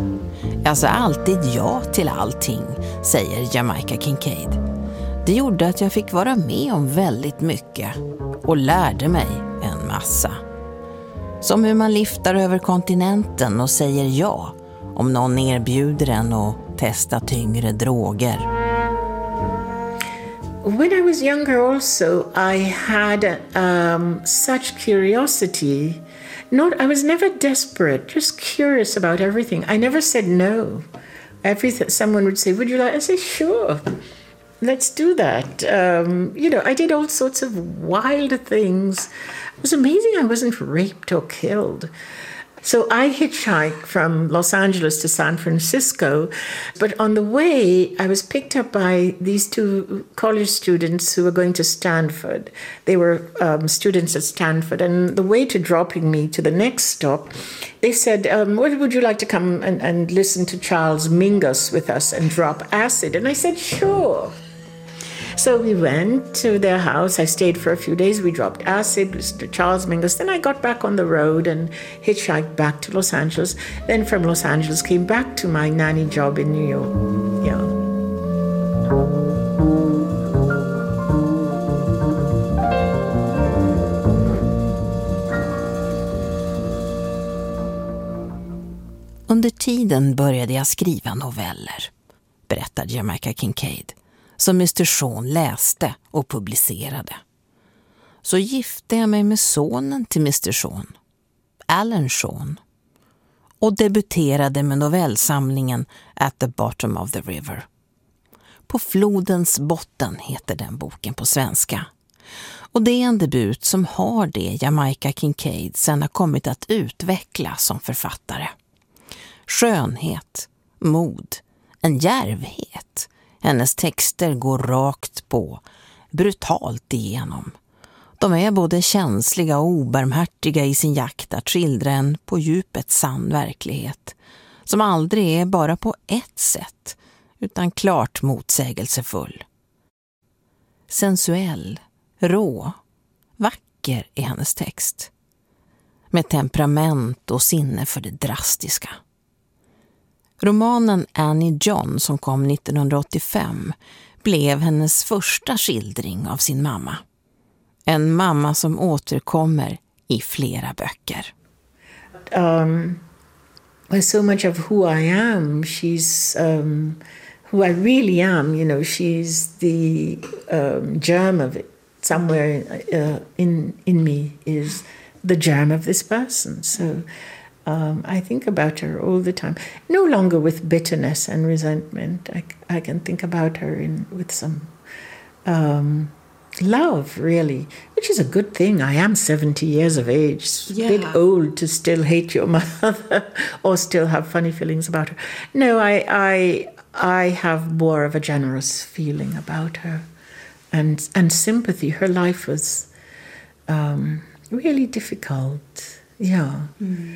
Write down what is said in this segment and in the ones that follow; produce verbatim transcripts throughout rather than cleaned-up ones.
Jag sa alltid ja till allting, säger Jamaica Kincaid. Det gjorde att jag fick vara med om väldigt mycket och lärde mig en massa. Som hur man lyfter över kontinenten och säger ja om någon erbjuder en att testa tyngre droger. When I was younger also, I had um, such curiosity. Not, I was never desperate, just curious about everything. I never said no. Everything, someone would say, would you like? I say, sure, let's do that. Um, you know, I did all sorts of wild things. It was amazing I wasn't raped or killed. So I hitchhiked from Los Angeles to San Francisco, but on the way I was picked up by these two college students who were going to Stanford. They were um, students at Stanford, and the way to dropping me to the next stop, they said, um, well, would you like to come and, and listen to Charles Mingus with us and drop acid? And I said, sure. So we went to their house. I stayed for a few days. We dropped acid with Charles Mingus. Then I got back on the road and hitchhiked back to Los Angeles. Then from Los Angeles came back to my nanny job in New York. Yeah. Under tiden började jag skriva noveller, berättar Jamaica Kincaid, som mister Sean läste och publicerade. Så gifte jag mig med sonen till mister Sean, Alan Sean, och debuterade med novellsamlingen At the Bottom of the River. På flodens botten heter den boken på svenska. Och det är en debut som har det Jamaica Kincaid sen har kommit att utveckla som författare. Skönhet, mod, en djärvhet. Hennes texter går rakt på, brutalt igenom. De är både känsliga och obarmhärtiga i sin jakt att skildra en på djupet sann verklighet, som aldrig är bara på ett sätt, utan klart motsägelsefull. Sensuell, rå, vacker är hennes text, med temperament och sinne för det drastiska. Romanen Annie John som kom nittonhundraåttiofem blev hennes första skildring av sin mamma. En mamma som återkommer i flera böcker. Um, so much of who I am, she's um, who I really am, you know, she's the um, germ of it. Somewhere uh, in, in me is the germ of this person. So Um, I think about her all the time. No longer with bitterness and resentment. I, I can think about her in with some um, love, really, which is a good thing. I am seventy years of age. It's yeah. a bit old to still hate your mother or still have funny feelings about her. No, I, I, I have more of a generous feeling about her and, and sympathy. Her life was um, really difficult. Yeah. Mm.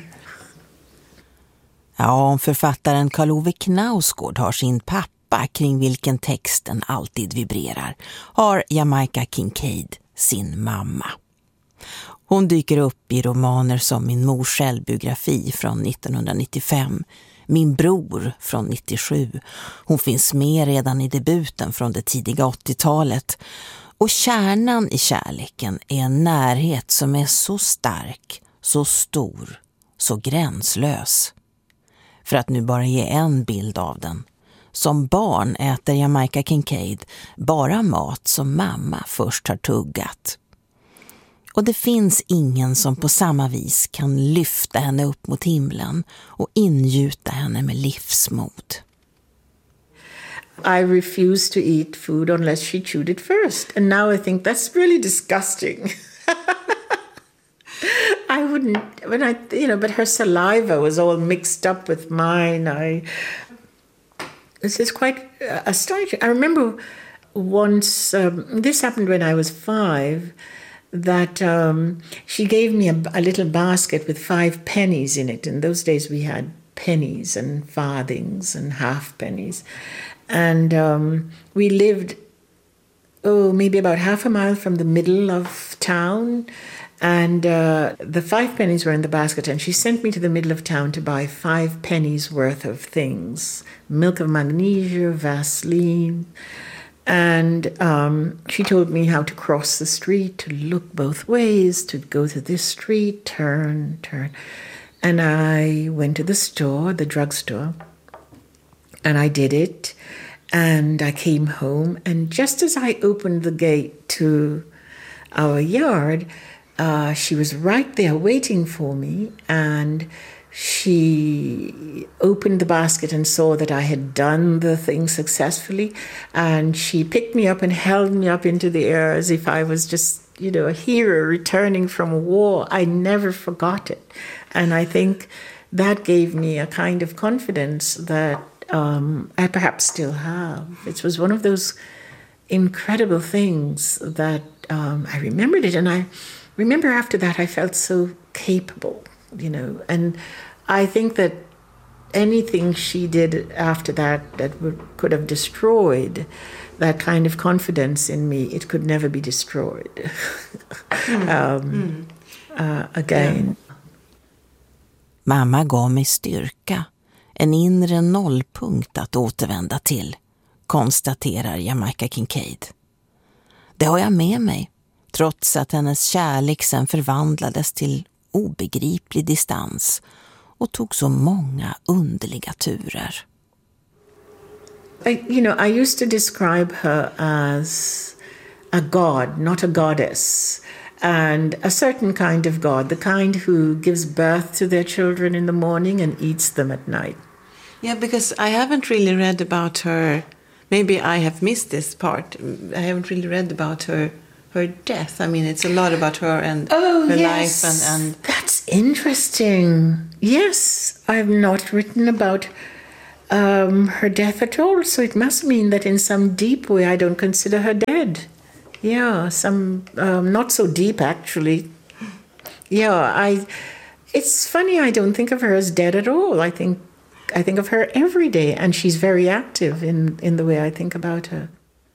Ja, om författaren Karl Ove Knausgård har sin pappa kring vilken texten alltid vibrerar, har Jamaica Kincaid sin mamma. Hon dyker upp i romaner som Min mors självbiografi från nittonhundranittiofem, Min bror från nittiosju. Hon finns med redan i debuten från det tidiga åttiotalet. Och kärnan i kärleken är en närhet som är så stark, så stor, så gränslös. För att nu bara ge en bild av den. Som barn äter Jamaica Kincaid bara mat som mamma först har tuggat. Och det finns ingen som på samma vis kan lyfta henne upp mot himlen och ingjuta henne med livsmod. I refused to eat food unless she chewed it first. And now I think that's really disgusting. I wouldn't, when I, you know, but her saliva was all mixed up with mine. I, this is quite astonishing. I remember once, um, this happened when I was five, that um, she gave me a, a little basket with five pennies in it. In those days we had pennies and farthings and half pennies. And um, we lived, oh, maybe about half a mile from the middle of town. And uh, the five pennies were in the basket, and she sent me to the middle of town to buy five pennies worth of things. Milk of magnesia, Vaseline. And um, she told me how to cross the street, to look both ways, to go to this street, turn, turn. And I went to the store, the drugstore, and I did it. And I came home, and just as I opened the gate to our yard, uh, she was right there waiting for me, and she opened the basket and saw that I had done the thing successfully, and she picked me up and held me up into the air as if I was just, you know, a hero returning from a war. I never forgot it. And I think that gave me a kind of confidence that um, I perhaps still have. It was one of those incredible things that um, I remembered it. And I remember after that I felt so capable, you know. And I think that anything she did after that that would, could have destroyed that kind of confidence in me, it could never be destroyed mm. um, mm. Uh, again. Yeah. Mamma gav mig styrka, en inre nollpunkt att återvända till, konstaterar Jamaica Kincaid. Det har jag med mig, trots att hennes kärlek sen förvandlades till obegriplig distans och tog så många underliga turer. I, you know, I used to describe her as a god, not a goddess. And a certain kind of God, the kind who gives birth to their children in the morning and eats them at night. Yeah, because I haven't really read about her. Maybe I have missed this part. I haven't really read about her her death. I mean, it's a lot about her and oh, her yes. life. And, and That's interesting. Yes, I've not written about um, her death at all. So it must mean that in some deep way I don't consider her dead. Yeah, some um, not so deep actually. Yeah, I. It's funny. I don't think of her as dead at all. I think I think of her every day, and she's very active in in the way I think about her.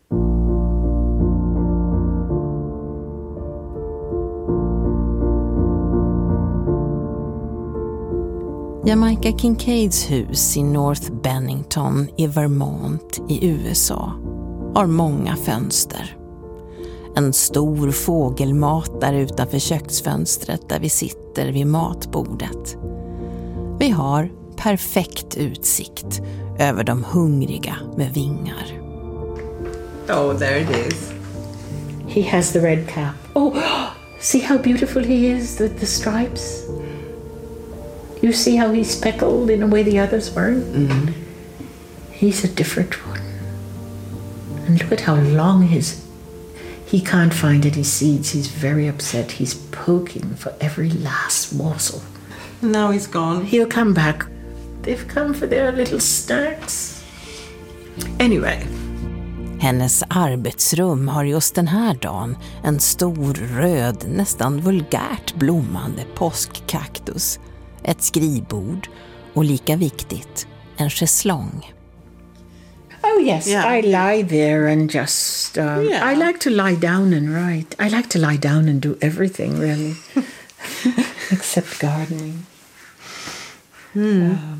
Jamaica Kincaids hus i North Bennington i Vermont i U S A har många fönster. En stor fågelmatare utanför köksfönstret där vi sitter vid matbordet. Vi har perfekt utsikt över de hungriga med vingar. Oh, there it is. He has the red cap. Oh, see how beautiful he is with the stripes? You see how he's speckled in a way the others weren't? Mm. He's a different one. And look at how long his... He can't find any seeds. He's very upset. He's poking for every last morsel. Now he's gone. He'll come back. They've come for their little snacks. Anyway. Hennes arbetsrum har just den här dagen en stor röd, nästan vulgärt blommande påskkaktus, ett skrivbord och lika viktigt, en schäslong. Oh yes, yeah. I lie there and just, um, yeah. I like to lie down and write. I like to lie down and do everything really, except gardening. Mm. Uh,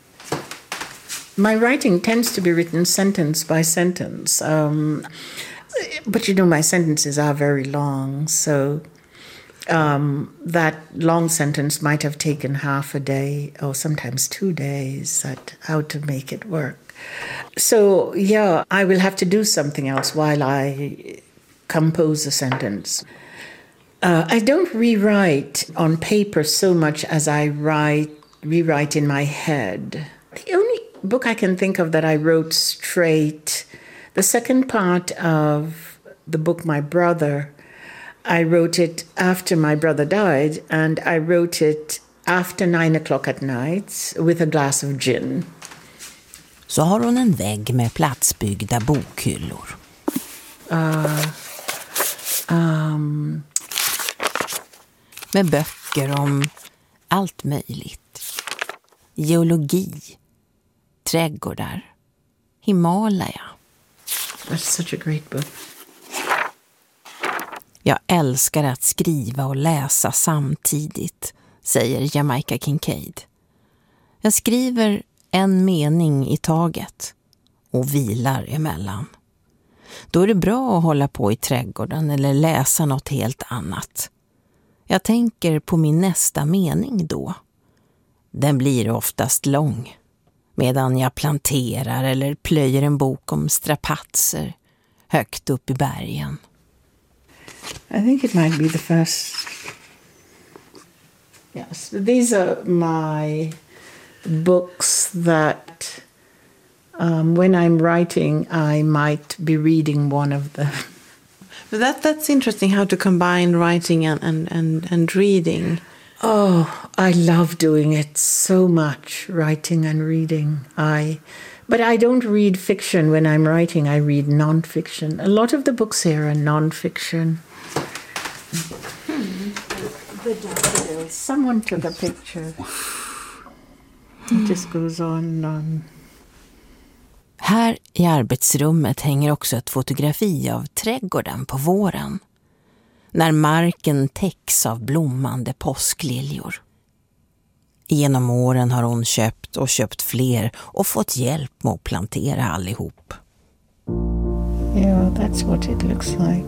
my writing tends to be written sentence by sentence, um, but you know my sentences are very long, so um, that long sentence might have taken half a day or sometimes two days at how to make it work. So, yeah, I will have to do something else while I compose a sentence. Uh, I don't rewrite on paper so much as I write, rewrite in my head. The only book I can think of that I wrote straight, the second part of the book, My Brother, I wrote it after my brother died, and I wrote it after nine o'clock at night with a glass of gin. Så har hon en vägg med platsbyggda bokhyllor. Uh, um. Med böcker om allt möjligt. Geologi, trädgårdar, Himalaya. That's such a great book. Jag älskar att skriva och läsa samtidigt, säger Jamaica Kincaid. Jag skriver en mening i taget och vilar emellan. Då är det bra att hålla på i trädgården eller läsa något helt annat. Jag tänker på min nästa mening då. Den blir oftast lång, medan jag planterar eller plöjer en bok om strapatser högt upp i bergen. I think it might be the first. Yes, these are my books that um, when I'm writing, I might be reading one of them. But that that's interesting how to combine writing and, and, and, and reading. Oh, I love doing it so much, writing and reading. I, but I don't read fiction when I'm writing. I read non-fiction. A lot of the books here are non-fiction. Hmm. The daffodils. Someone took a picture. It just goes on and on. Här i arbetsrummet hänger också ett fotografi av trädgården på våren. När marken täcks av blommande påskliljor. Genom åren har hon köpt och köpt fler och fått hjälp med att plantera allihop. Yeah, that's what it looks like.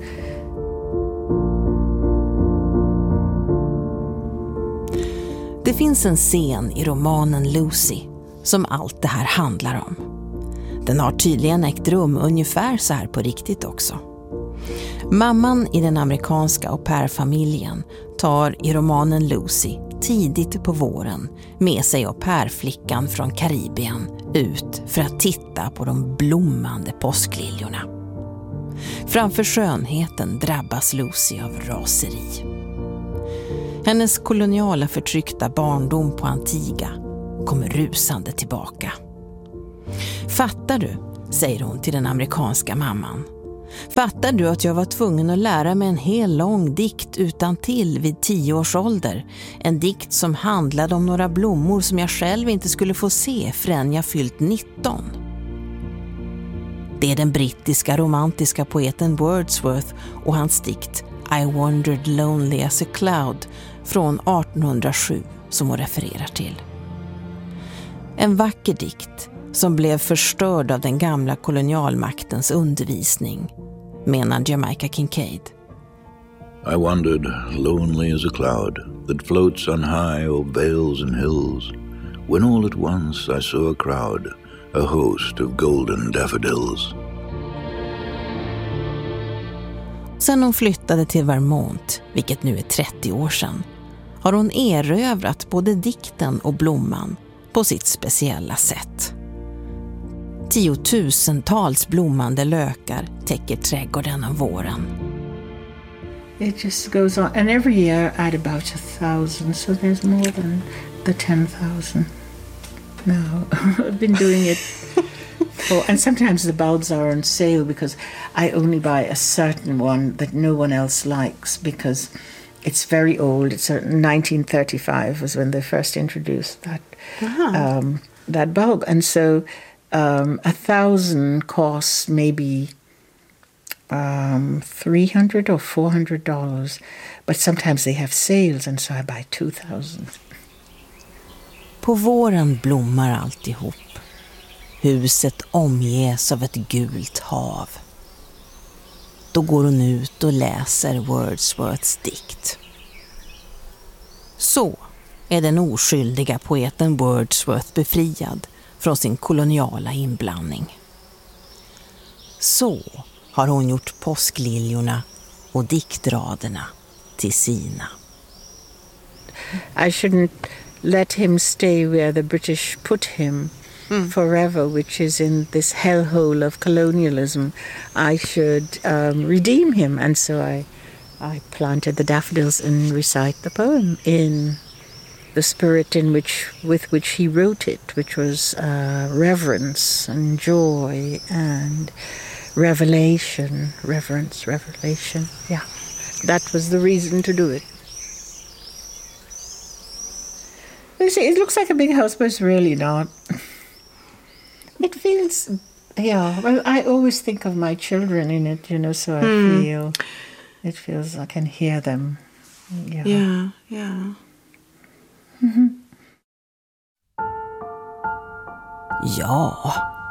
Det finns en scen i romanen Lucy som allt det här handlar om. Den har tydligen ägt rum ungefär så här på riktigt också. Mamman i den amerikanska au pair-familjen tar i romanen Lucy tidigt på våren med sig au pair-flickan från Karibien ut för att titta på de blommande påskliljorna. Framför skönheten drabbas Lucy av raseri. Hennes koloniala förtryckta barndom på Antigua kommer rusande tillbaka. Fattar du, säger hon till den amerikanska mamman. Fattar du att jag var tvungen att lära mig en hel lång dikt utan till vid tio års ålder? En dikt som handlade om några blommor som jag själv inte skulle få se förrän jag fyllt nitton. Det är den brittiska romantiska poeten Wordsworth och hans dikt I Wandered Lonely as a Cloud från artonhundrasju som hon refererar till. En vacker dikt som blev förstörd av den gamla kolonialmaktens undervisning, menar Jamaica Kincaid. I wandered lonely as a cloud that floats on high o'er vales and hills, when all at once I saw a crowd, a host of golden daffodils. Sen hon flyttade till Vermont, vilket nu är trettio år sedan, har hon erövrat både dikten och blomman på sitt speciella sätt. Tiotusentals blommande lökar täcker trädgården om våren. It just goes on, and every year I add about a thousand, so there's more than the ten thousand now. I've been doing it for, and sometimes the bulbs are on sale because I only buy a certain one that no one else likes because it's very old. It's a nineteen thirty-five was when they first introduced that uh-huh. um, that bulb, and so um, a thousand costs maybe um, three hundred or four hundred dollars, but sometimes they have sales, and so I buy two thousand. På våren blommar alltihop. Huset omges av ett gult hav. Då går hon ut och läser Wordsworths dikt. Så är den oskyldiga poeten Wordsworth befriad från sin koloniala inblandning. Så har hon gjort påskliljorna och diktraderna till sina. I shouldn't let him stay where the British put him mm. forever, which is in this hellhole of colonialism. I should um, redeem him, and so I, I planted the daffodils and recite the poem in the spirit in which, with which he wrote it, which was uh, reverence and joy and revelation, reverence, revelation. Yeah, that was the reason to do it. You see, it looks like a big house, but it's really not. It feels, yeah, well, I always think of my children in it, you know, so I mm. feel, It feels I can hear them. Yeah, yeah. yeah. Mm-hmm. Ja.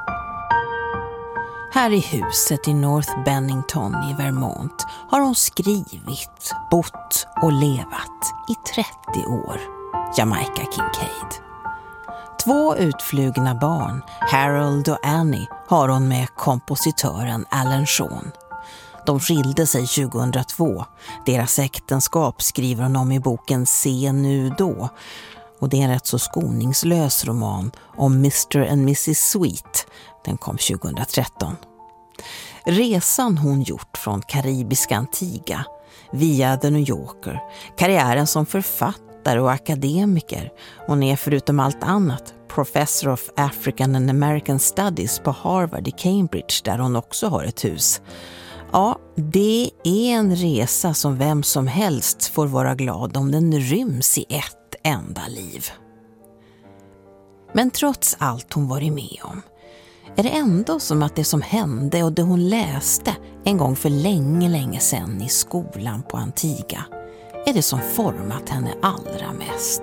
Här i huset i North Bennington i Vermont har hon skrivit, bott och levat i trettio år. Jamaica Kincaid. Två utflugna barn, Harold och Annie, har hon med kompositören Alan Shawn. De skilde sig tjugohundratvå. Deras äktenskap skriver hon om i boken Se nu då. Och det är en rätt så skoningslös roman om mister and missus Sweet. Den kom tjugohundratretton. Resan hon gjort från karibiska Antigua via The New Yorker, karriären som författare och akademiker. Hon är förutom allt annat Professor of African and American Studies på Harvard i Cambridge, där hon också har ett hus. Ja, det är en resa som vem som helst får vara glad om den ryms i ett enda liv. Men trots allt hon varit med om är det ändå som att det som hände och det hon läste en gång för länge, länge sedan i skolan på Antigua är det som format henne allra mest.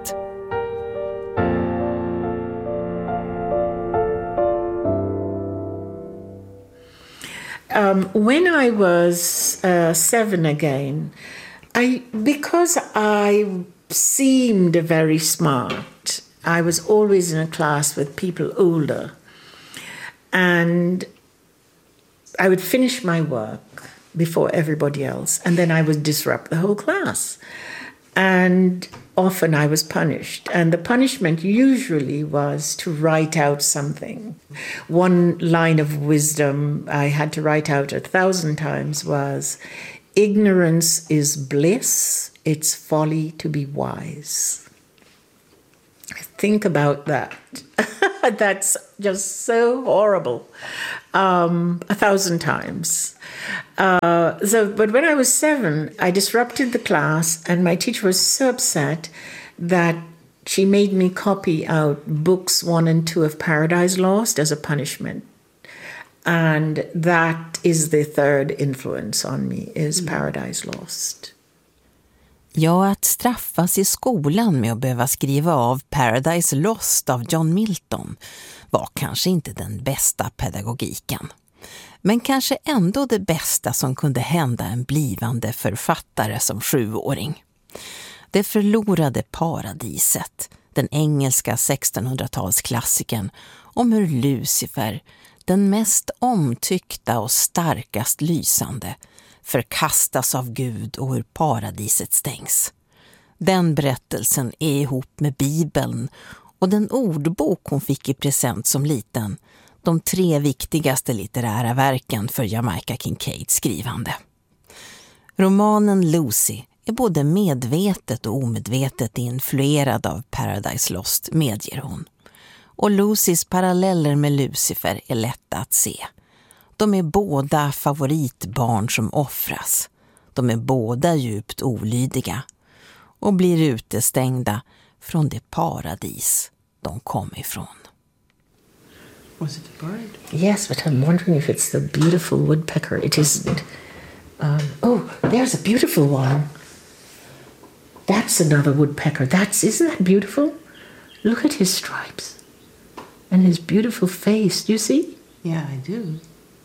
Um, when I was uh, seven again, I because I seemed very smart, I was always in a class with people older. And I would finish my work before everybody else, and then I would disrupt the whole class. And often I was punished. And the punishment usually was to write out something. One line of wisdom I had to write out a thousand times was, ignorance is bliss, it's folly to be wise. Think about that. That's just so horrible. Um, a thousand times. Uh, so, but when I was seven, I disrupted the class, and my teacher was so upset that she made me copy out books one and two of Paradise Lost as a punishment. And that is the third influence on me, is mm. Paradise Lost. Ja, att straffas i skolan med att behöva skriva av Paradise Lost av John Milton var kanske inte den bästa pedagogiken. Men kanske ändå det bästa som kunde hända en blivande författare som sjuåring. Det förlorade paradiset, den engelska sextonhundratalsklassikern om hur Lucifer, den mest omtyckta och starkast lysande, förkastas av Gud och hur paradiset stängs. Den berättelsen är ihop med Bibeln och den ordbok hon fick i present som liten, de tre viktigaste litterära verken för Jamaica Kincaids skrivande. Romanen Lucy är både medvetet och omedvetet influerad av Paradise Lost, medger hon. Och Lucys paralleller med Lucifer är lätta att se. De är båda favoritbarn som offras. De är båda djupt olydiga och blir utestängda från det paradis de kom ifrån. Was it a bird? Yes, but I'm wondering if it's the beautiful woodpecker. It isn't. Um, oh, there's a beautiful one. That's another woodpecker. That's isn't that beautiful? Look at his stripes and his beautiful face. Do you see? Yeah, I do.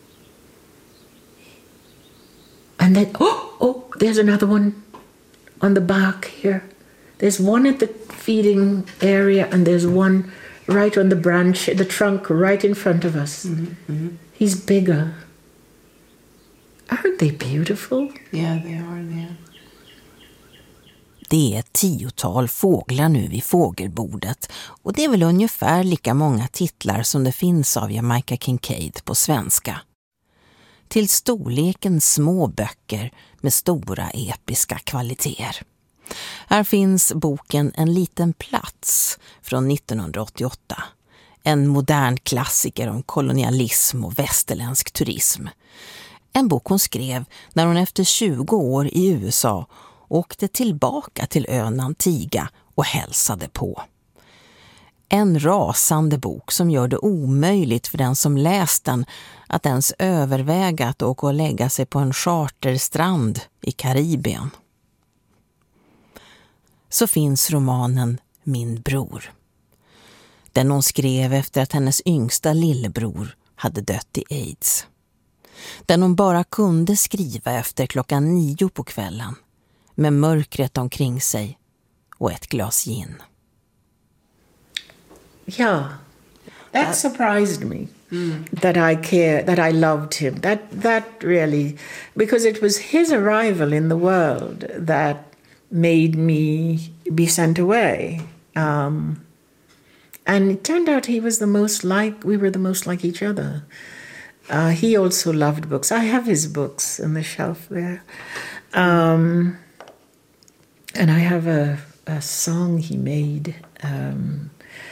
And then, oh, oh, there's another one on the bark here. There's one at the feeding area, and there's one right on the branch, the trunk, right in front of us. Mm-hmm, mm-hmm. He's bigger. Aren't they beautiful? Yeah, they are, yeah. Det är ett tiotal fåglar nu vid fågelbordet och det är väl ungefär lika många titlar som det finns av Jamaica Kincaid på svenska. Till storleken små böcker med stora episka kvaliteter. Här finns boken En liten plats från nittonhundraåttioåtta. En modern klassiker om kolonialism och västerländsk turism. En bok hon skrev när hon efter tjugo år i U S A åkte tillbaka till ön Antigua och hälsade på. En rasande bok som gör det omöjligt för den som läst den att ens överväga att åka och lägga sig på en charterstrand i Karibien. Så finns romanen Min bror. Den hon skrev efter att hennes yngsta lillebror hade dött i AIDS. Den hon bara kunde skriva efter klockan nio på kvällen med mörkret omkring sig och ett glas gin. Yeah, that surprised me. Mm. That I care, that I loved him. That that really, because it was his arrival in the world that made me be sent away. Um, and it turned out he was the most like, we were the most like each other. Uh, he also loved books. I have his books on the shelf there. Um, and I have a, a song he made. Um,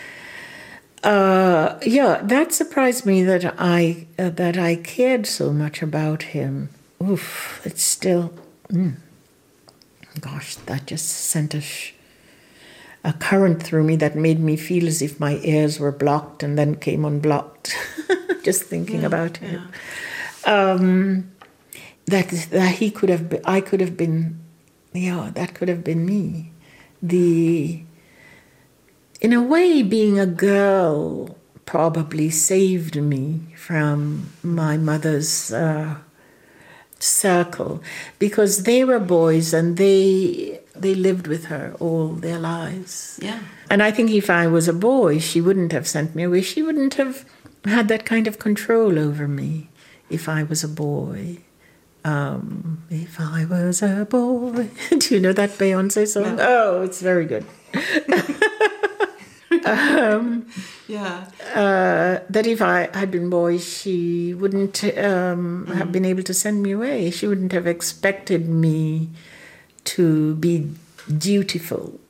uh, yeah, that surprised me that I uh, that I cared so much about him. Oof, it's still, mm, gosh, that just sent a, sh- a current through me that made me feel as if my ears were blocked and then came unblocked. Just thinking yeah, about him. Yeah. Um, that that he could have been, I could have been, yeah, that could have been me. The, in a way, being a girl probably saved me from my mother's uh, circle, because they were boys and they they lived with her all their lives. Yeah. And I think if I was a boy, she wouldn't have sent me away. She wouldn't have had that kind of control over me if I was a boy. Um, if I was a boy. Do you know that Beyoncé song? No. Oh, it's very good. um, yeah. Uh, that if I had been boy, she wouldn't um, mm. have been able to send me away. She wouldn't have expected me to be dutiful